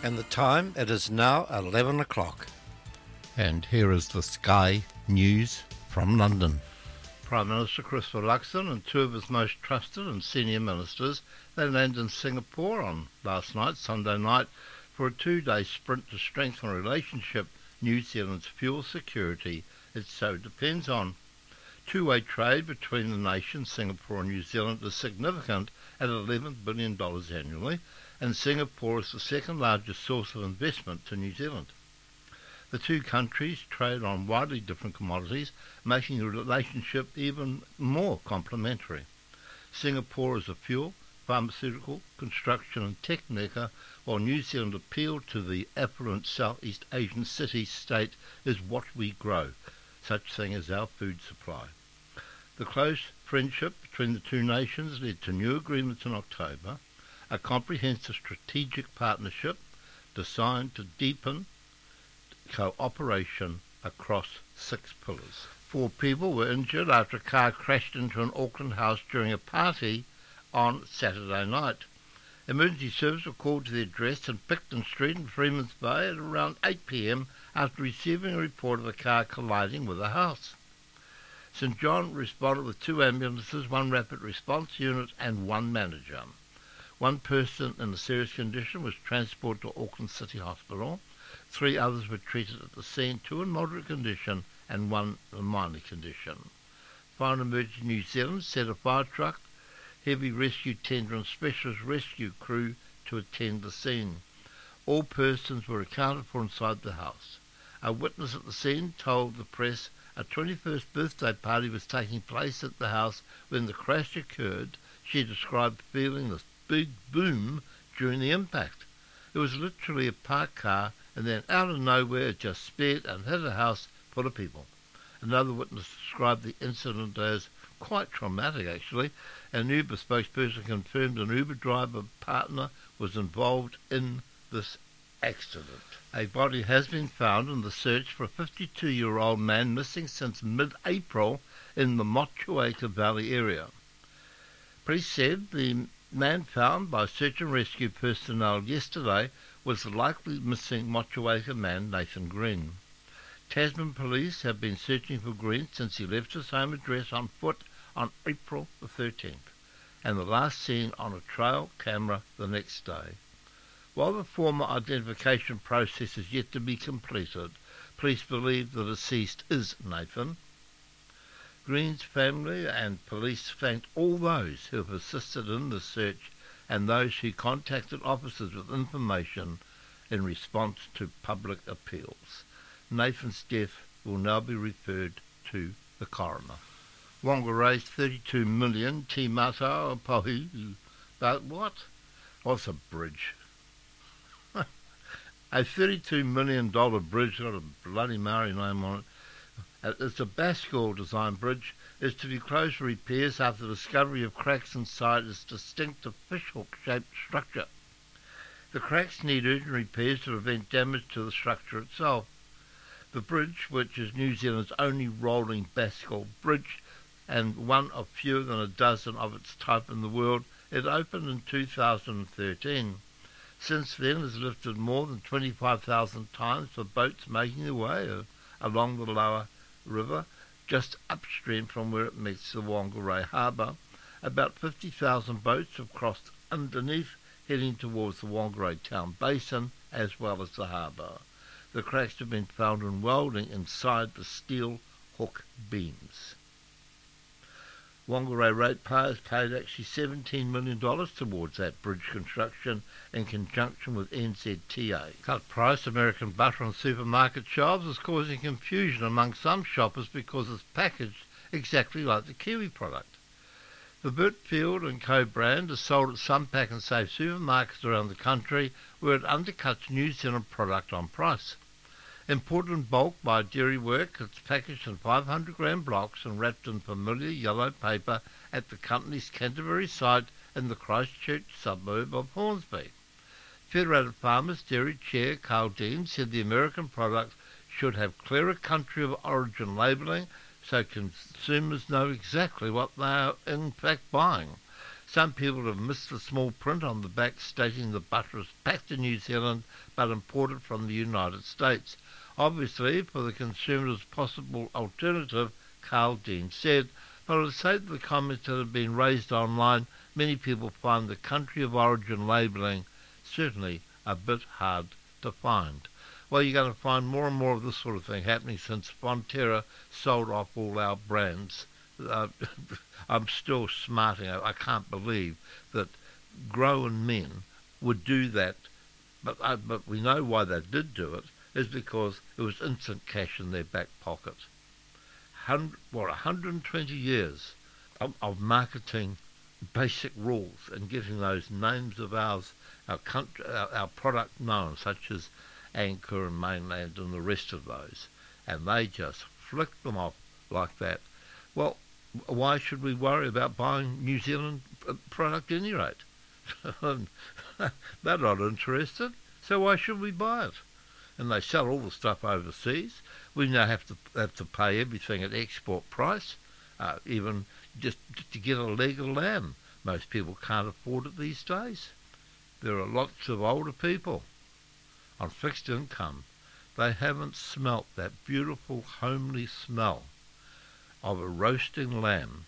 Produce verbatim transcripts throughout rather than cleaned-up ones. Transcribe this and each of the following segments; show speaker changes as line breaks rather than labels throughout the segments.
And the time, it is now eleven o'clock.
And here is the Sky News from London.
Prime Minister Christopher Luxon and two of his most trusted and senior ministers, they landed in Singapore on last night, Sunday night, for a two-day sprint to strengthen a relationship New Zealand's fuel security it so depends on. Two-way trade between the nations, Singapore and New Zealand, is significant at eleven billion dollars annually, and Singapore is the second largest source of investment to New Zealand. The two countries trade on widely different commodities, making the relationship even more complementary. Singapore is a fuel, pharmaceutical, construction and tech mecca, while New Zealand appealed to the affluent Southeast Asian city-state is what we grow, such thing as our food supply. The close friendship between the two nations led to new agreements in October, a comprehensive strategic partnership designed to deepen cooperation across six pillars. Four people were injured after a car crashed into an Auckland house during a party on Saturday night. Emergency service were called to the address in Picton Street in Freeman's Bay at around eight p m after receiving a report of a car colliding with a house. St John responded with two ambulances, one rapid response unit and one manager. One person in a serious condition was transported to Auckland City Hospital. Three others were treated at the scene, two in moderate condition and one in minor condition. Fire and Emergency New Zealand sent a fire truck, heavy rescue tender and specialist rescue crew to attend the scene. All persons were accounted for inside the house. A witness at the scene told the press a twenty-first birthday party was taking place at the house when the crash occurred. She described feeling this big boom during the impact. It was literally a parked car, and then out of nowhere it just sped and hit a house full of people. Another witness described the incident as quite traumatic, actually. An Uber spokesperson confirmed an Uber driver partner was involved in this accident. A body has been found in the search for a fifty-two-year-old man missing since mid-April in the Motueka Valley area. Police said the man found by search and rescue personnel yesterday was the likely missing Motueka man Nathan Green. Tasman police have been searching for Green since he left his home address on foot on April the thirteenth, and the last seen on a trail camera the next day. While the formal identification process is yet to be completed, police believe the deceased is Nathan. Green's family and police thanked all those who have assisted in the search and those who contacted officers with information in response to public appeals. Nathan's death will now be referred to the coroner. Wonga raised thirty-two million dollars, Te Matau Pohi, but what? What's a bridge? A thirty-two million dollars bridge, got a bloody Maori name on it. It's a Bascule design bridge, is to be closed for repairs after the discovery of cracks inside its distinctive fishhook-shaped structure. The cracks need urgent repairs to prevent damage to the structure itself. The bridge, which is New Zealand's only rolling Bascule bridge and one of fewer than a dozen of its type in the world, it opened in two thousand thirteen. Since then, it has lifted more than twenty-five thousand times for boats making their way uh, along the lower river, just upstream from where it meets the Whangarei Harbour. About fifty thousand boats have crossed underneath, heading towards the Whangarei town basin as well as the harbour. The cracks have been found in welding inside the steel hook beams. Whangarei ratepayers paid actually seventeen million dollars towards that bridge construction in conjunction with N Z T A. Cut price American butter on supermarket shelves is causing confusion among some shoppers because it's packaged exactly like the Kiwi product. The Burtfield and Co brand is sold at some Pack and Save supermarkets around the country where it undercuts New Zealand product on price. Imported in bulk by Dairy Work, it's packaged in five hundred gram blocks and wrapped in familiar yellow paper at the company's Canterbury site in the Christchurch suburb of Hornsby. Federated Farmers Dairy Chair Carl Dean said the American product should have clearer country of origin labelling so consumers know exactly what they are in fact buying. Some people have missed the small print on the back stating the butter is packed in New Zealand but imported from the United States. Obviously, for the consumer's possible alternative, Carl Dean said, but I would say that the comments that have been raised online, many people find the country of origin labelling certainly a bit hard to find. Well, you're going to find more and more of this sort of thing happening since Fonterra sold off all our brands. Uh, I'm still smarting. I, I can't believe that grown men would do that, but I, but we know why they did do it, is because it was instant cash in their back pocket. Hundred, what, one hundred twenty years of, of marketing basic rules and getting those names of ours, our, country, our, our product known, such as Anchor and Mainland and the rest of those, and they just flicked them off like that. Well, why should we worry about buying New Zealand product at any rate? They're not interested, so why should we buy it? And they sell all the stuff overseas. We now have to have to pay everything at export price, uh, even just to get a leg of lamb. Most people can't afford it these days. There are lots of older people on fixed income. They haven't smelt that beautiful homely smell of a roasting lamb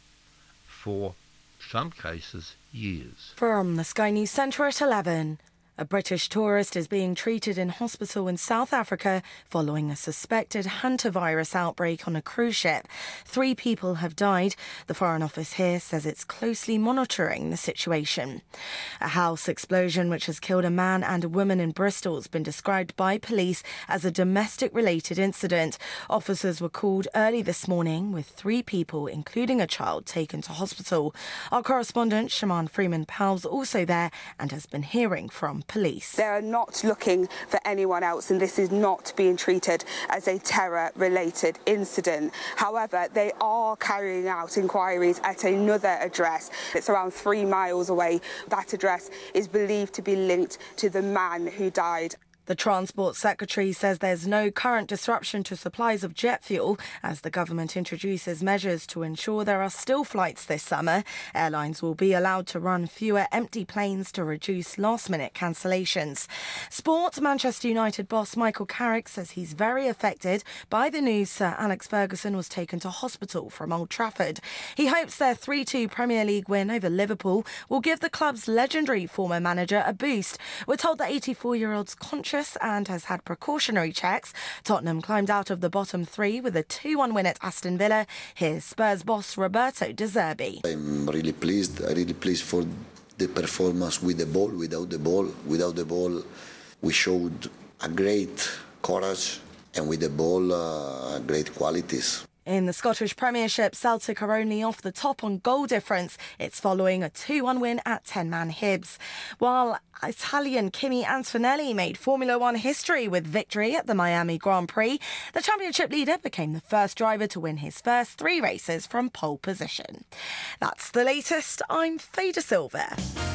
for some cases years.
From the Sky News Centre at eleven. A British tourist is being treated in hospital in South Africa following a suspected hantavirus outbreak on a cruise ship. Three people have died. The Foreign Office here says it's closely monitoring the situation. A house explosion which has killed a man and a woman in Bristol has been described by police as a domestic-related incident. Officers were called early this morning with three people, including a child, taken to hospital. Our correspondent, Shaman Freeman-Powell's also there and has been hearing from police.
They are not looking for anyone else, and this is not being treated as a terror-related incident. However, they are carrying out inquiries at another address. It's around three miles away. That address is believed to be linked to the man who died.
The Transport Secretary says there's no current disruption to supplies of jet fuel as the government introduces measures to ensure there are still flights this summer. Airlines will be allowed to run fewer empty planes to reduce last-minute cancellations. Sport, Manchester United boss Michael Carrick says he's very affected by the news Sir Alex Ferguson was taken to hospital from Old Trafford. He hopes their three two Premier League win over Liverpool will give the club's legendary former manager a boost. We're told the eighty-four-year-old's conscious and has had precautionary checks. Tottenham climbed out of the bottom three with a two one win at Aston Villa. Here's Spurs boss Roberto De Zerbi.
I'm really pleased. I'm really pleased for the performance with the ball, without the ball. Without the ball, we showed a great courage, and with the ball, uh, great qualities.
In the Scottish Premiership, Celtic are only off the top on goal difference. It's following a two one win at ten-man Hibs. While Italian Kimi Antonelli made Formula One history with victory at the Miami Grand Prix, the championship leader became the first driver to win his first three races from pole position. That's the latest. I'm Faye De Silva.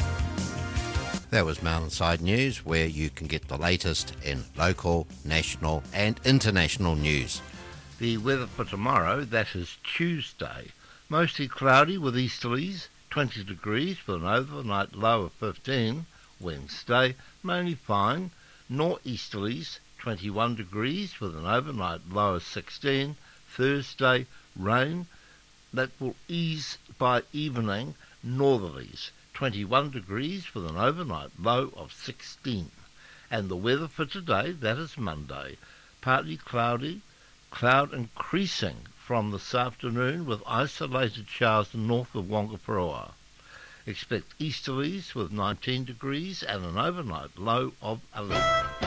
That was Mountainside News, where you can get the latest in local, national and international news.
The weather for tomorrow, that is Tuesday. Mostly cloudy with easterlies, twenty degrees with an overnight low of fifteen. Wednesday, mainly fine, northeasterlies, twenty-one degrees with an overnight low of sixteen. Thursday, rain, that will ease by evening, northerlies, twenty-one degrees with an overnight low of sixteen. And the weather for today, that is Monday, partly cloudy, cloud increasing from this afternoon with isolated showers north of Wongaparoa. Expect easterlies with nineteen degrees and an overnight low of eleven.